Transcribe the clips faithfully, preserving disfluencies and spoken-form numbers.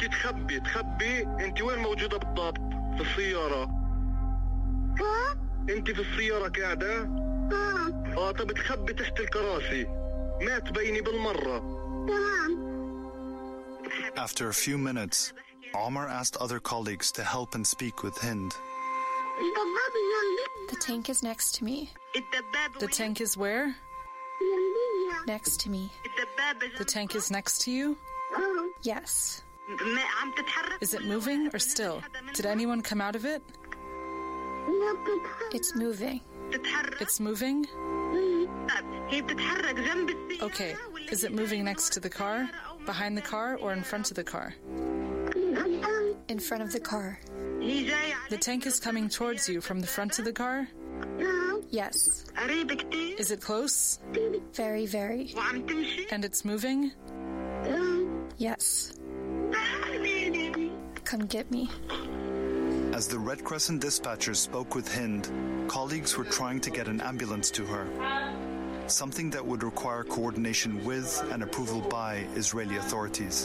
بدك تخبي تخبي انت وين موجودة بالضبط؟ في السيارة. ها؟ انت في السيارة قاعدة؟ اه. اه طب تخبي تحت الكراسي ما تبيني بالمرة. تمام. After a few minutes, Omar asked other colleagues to help and speak with Hind. The tank is next to me. The tank is where? Next to me. The tank is next to you? Yes. Is it moving or still? Did anyone come out of it? It's moving. It's moving? Okay. Is it moving next to the car, behind the car, or in front of the car? In front of the car. The tank is coming towards you from the front of the car? Yes. Is it close? Very, very. And it's moving? Yes. Come get me. As the Red Crescent dispatchers spoke with Hind, colleagues were trying to get an ambulance to her, something that would require coordination with and approval by Israeli authorities.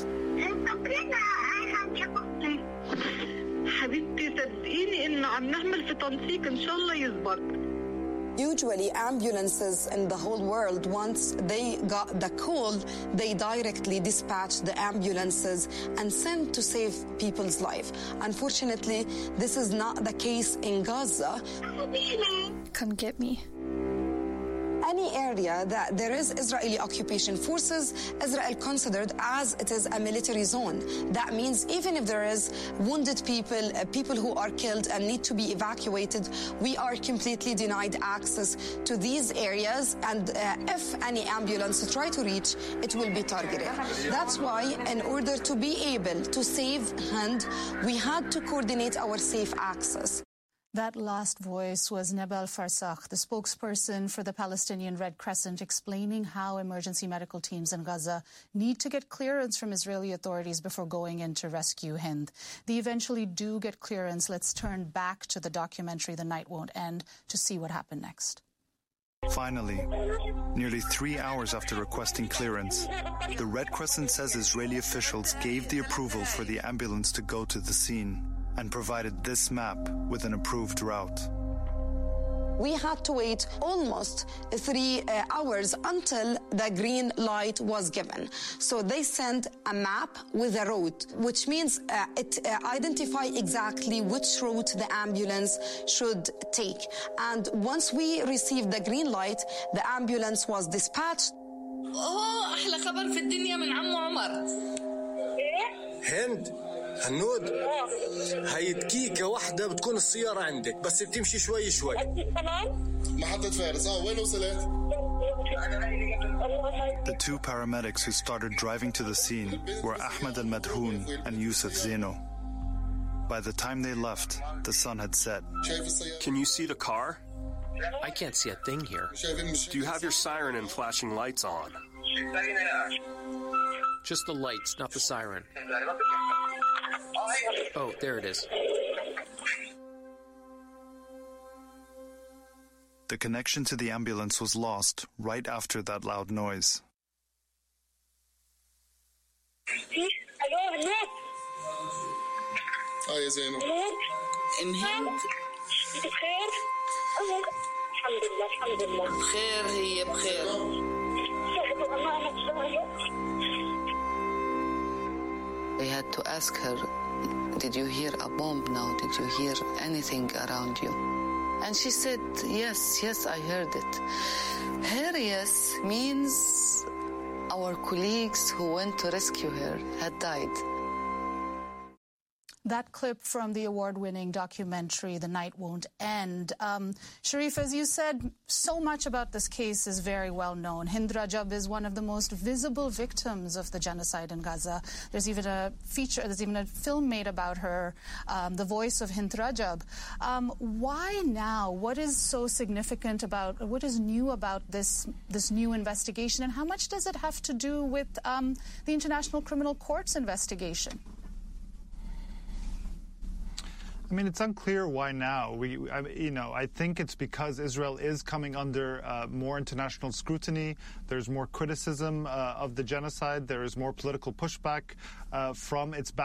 Usually ambulances in the whole world, once they got the call, they directly dispatch the ambulances and send to save people's life. Unfortunately, this is not the case in Gaza. Come get me. Any area that there is Israeli occupation forces, Israel considered as it is a military zone. That means even if there is wounded people, uh, people who are killed and need to be evacuated, we are completely denied access to these areas. And uh, if any ambulance try to reach, it will be targeted. That's why, in order to be able to save Hind, we had to coordinate our safe access. That last voice was Nabal Farsakh, the spokesperson for the Palestinian Red Crescent, explaining how emergency medical teams in Gaza need to get clearance from Israeli authorities before going in to rescue Hind. They eventually do get clearance. Let's turn back to the documentary The Night Won't End to see what happened next. Finally, nearly three hours after requesting clearance, the Red Crescent says Israeli officials gave the approval for the ambulance to go to the scene and provided this map with an approved route. We had to wait almost three uh, hours until the green light was given. So they sent a map with a route, which means uh, it uh, identifies exactly which route the ambulance should take. And once we received the green light, the ambulance was dispatched. Oh, أحلى خبر في الدنيا من عمو عمر. هند هنود هاي دقيقة واحدة بتكون السيارة عندك بس بتمشي شوي شوي. محطة فارس اه وين وصلت؟ The two paramedics who started driving to the scene were Ahmed Al-Madhoun and Yusuf Zeno. By the time they left, the sun had set. Can you see the car? I can't see a thing here. Do you have your siren and flashing lights on? Just the lights, not the siren. Oh, there it is. The connection to the ambulance was lost right after that loud noise. اه يا زينو. انهند. بخير؟ الحمد لله الحمد لله. بخير هي بخير. They had to ask her, did you hear a bomb now? Did you hear anything around you? And she said, yes, yes, I heard it. Her yes means our colleagues who went to rescue her had died. That clip from the award-winning documentary, The Night Won't End. Um, Sharif, as you said, so much about this case is very well known. Hind Rajab is one of the most visible victims of the genocide in Gaza. There's even a feature, there's even a film made about her, um, the voice of Hind Rajab. Um, why now? What is so significant about, what is new about this, this new investigation, and how much does it have to do with um, the International Criminal Court's investigation? I mean, it's unclear why now. We, I, you know, I think it's because Israel is coming under uh, more international scrutiny. There's more criticism uh, of the genocide. There is more political pushback uh, from its back.